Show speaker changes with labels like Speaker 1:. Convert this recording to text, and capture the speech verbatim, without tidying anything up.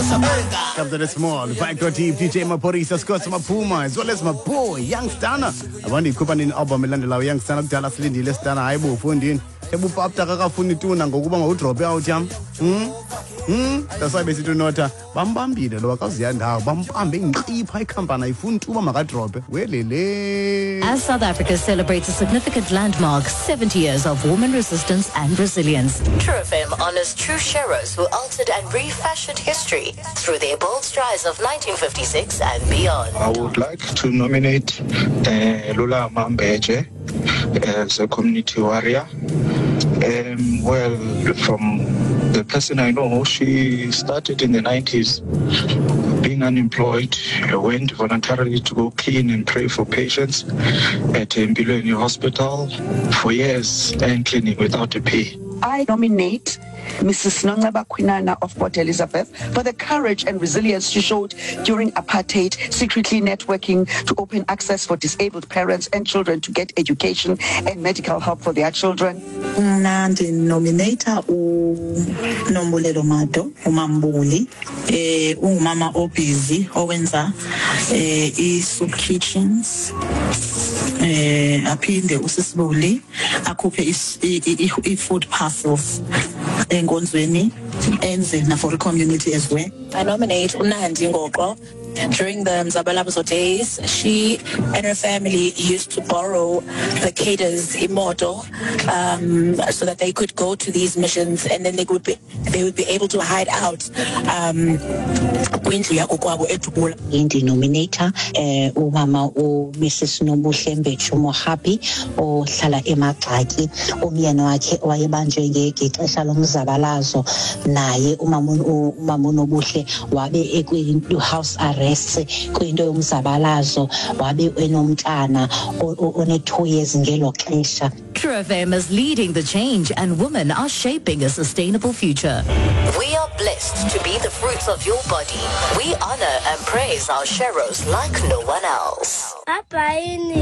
Speaker 1: Comes to the small, back to deep, D J Maporisa, Scott Mapuma, as well as my boy, Young Stana. I want to couple in album Melandela, Young Stana, Dallas Lindy, Lestana, Ibo, Fundin, Tebu Pap Taka Funitun, and Goguma, drop out jam. Hmm? Hmm? That's why basically not a Bambambi, the locals, and how Bambam, Keep High Company, Funtua Magadrop, really.
Speaker 2: As South Africa celebrates a significant landmark, seventy years of woman resistance and resilience, True F M honors true sheroes who altered and refashioned history through their bold strides of nineteen fifty-six and beyond.
Speaker 3: I would like to nominate uh, Lula Mambeje as a community warrior. Um, well, from the person I know, she started in the nineties being unemployed, went voluntarily to go clean and pray for patients at Mbilweni Hospital for years and cleaning without a pay.
Speaker 4: I nominate Missus Nongaba Kwinana of Port Elizabeth for the courage and resilience she showed during apartheid, secretly networking to open access for disabled parents and children to get education and medical help for their children.
Speaker 5: Nandi nominator uNombulelo Mato uMambuli eh ungumama obusy owenza eh i-soup kitchens eh aphinde usisibuli akhuphe i-food parcels enkonzweni enze na for the community as well.
Speaker 6: I nominate Unandi Ngoqo. During the Mzabalazo days, she and her family used to borrow the cadres imoto um, so that they could go to these missions, and then they would be they would be able to hide out. Um,
Speaker 7: Indi nominator eh umama u Missus Nobuhlembe Chumo Happy ohlala eMagxaki umyeni wakhe wayebanjwe ngexesha lomzabalazo naye umama umama Nobuhle wabe ekwi house arrest kwinto yomzabalazo wabe enomntana one two years ngelo xesha.
Speaker 2: True F M is leading the change and women are shaping a sustainable future. We are blessed to be the fruits of your body. We honor and praise our sheroes like no one else.